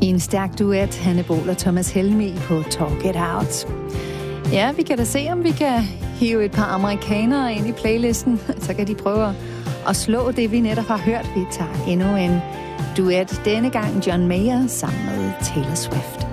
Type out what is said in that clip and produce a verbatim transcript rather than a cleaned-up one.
en stærk duet, Hanne Bol og Thomas Helmig på Talk It Out. Ja, vi kan da se, om vi kan hive et par amerikanere ind i playlisten. Så kan de prøve at slå det, vi netop har hørt. Vi tager endnu en duet. Denne gang John Mayer sammen med Taylor Swift.